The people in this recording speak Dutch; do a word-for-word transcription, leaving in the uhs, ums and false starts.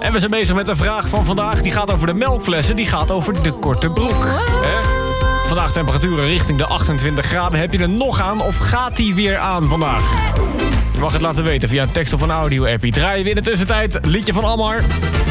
En we zijn bezig met de vraag van vandaag. Die gaat over de melkflessen, die gaat over de korte broek. Hè? Vandaag temperaturen richting de achtentwintig graden. Heb je er nog aan of gaat die weer aan vandaag? Je mag het laten weten via een tekst of een audio-appie. Draaien we in de tussentijd liedje van Almar.